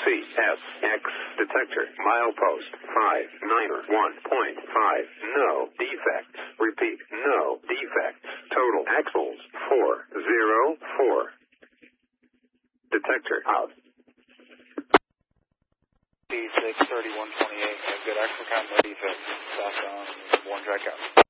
CSX detector, milepost 591.5, no defects. Repeat, no defects. Total axles 404. Detector out. P63128, good axle count, no defects. Southbound, 1 track out.